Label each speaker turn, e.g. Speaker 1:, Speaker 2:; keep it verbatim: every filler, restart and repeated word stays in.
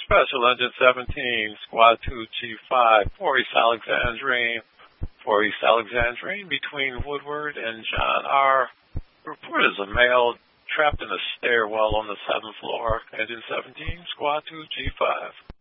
Speaker 1: Special Engine seventeen, Squad two G five, for East Alexandrine, for East Alexandrine, between Woodward and John R. Report is a male trapped in a stairwell on the seventh floor. Engine seventeen, Squad two G five.